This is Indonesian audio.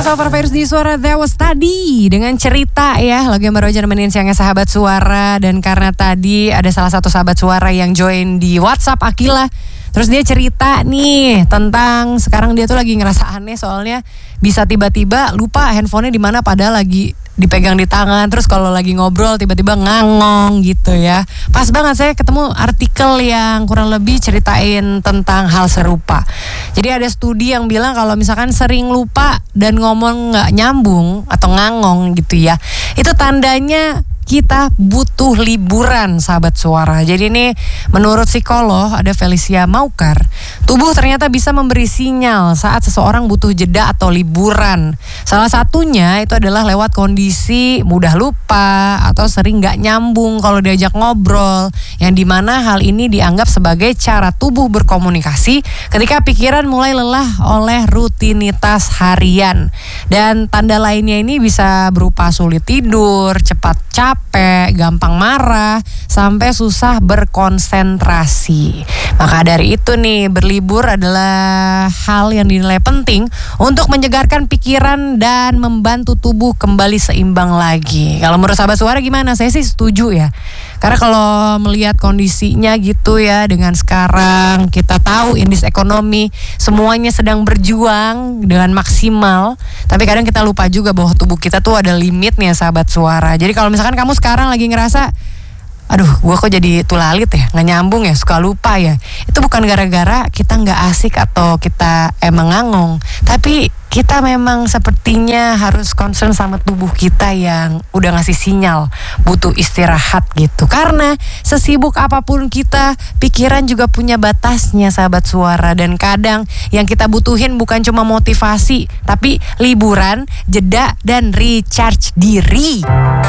Salvar Virus di Suara That Was tadi dengan cerita ya, lagu yang baru aja nemenin siangnya sahabat suara. Dan karena tadi ada salah satu sahabat suara yang join di WhatsApp Akila, terus dia cerita nih tentang sekarang dia tuh lagi ngerasa aneh soalnya bisa tiba-tiba lupa handphonenya di mana padahal lagi dipegang di tangan. Terus kalau lagi ngobrol tiba-tiba ngangong gitu ya. Pas banget saya ketemu artikel yang kurang lebih ceritain tentang hal serupa. Jadi ada studi yang bilang kalau misalkan sering lupa dan ngomong gak nyambung atau ngangong gitu ya, itu tandanya kita butuh liburan sahabat suara. Jadi ini menurut psikolog ada Felicia Maukar, tubuh ternyata bisa memberi sinyal saat seseorang butuh jeda atau liburan. Salah satunya itu adalah lewat kondisi mudah lupa atau sering gak nyambung kalau diajak ngobrol, yang dimana hal ini dianggap sebagai cara tubuh berkomunikasi ketika pikiran mulai lelah oleh rutinitas harian. Dan tanda lainnya ini bisa berupa sulit tidur, cepat capek, gampang marah, sampai susah berkonsentrasi. Maka dari itu nih, berlibur adalah hal yang dinilai penting untuk menyegarkan pikiran dan membantu tubuh kembali seimbang lagi. Kalau menurut sahabat suara gimana? Saya sih setuju ya. Karena kalau melihat kondisinya gitu ya, dengan sekarang kita tahu indeks ekonomi semuanya sedang berjuang dengan maksimal, tapi kadang kita lupa juga bahwa tubuh kita tuh ada limitnya sahabat suara. Jadi kalau misalkan kamu sekarang lagi ngerasa, aduh gue kok jadi tulalit ya, gak nyambung ya, suka lupa ya, itu bukan gara-gara kita gak asik atau kita emang ngangong, tapi kita memang sepertinya harus concern sama tubuh kita yang udah ngasih sinyal butuh istirahat gitu. Karena sesibuk apapun kita, pikiran juga punya batasnya sahabat suara. Dan kadang yang kita butuhin bukan cuma motivasi, tapi liburan, jeda, dan recharge diri.